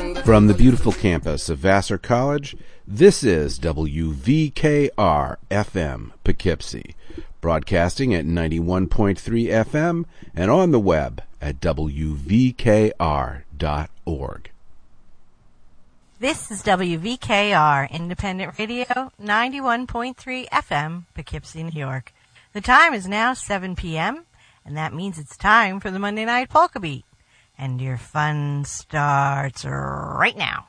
From the beautiful campus of Vassar College, this is WVKR-FM Poughkeepsie, broadcasting at 91.3 FM and on the web at WVKR.org. This is WVKR, Independent Radio, 91.3 FM, Poughkeepsie, New York. The time is now 7 p.m., and that means it's time for the Monday Night Polka Beat. And your fun starts right now.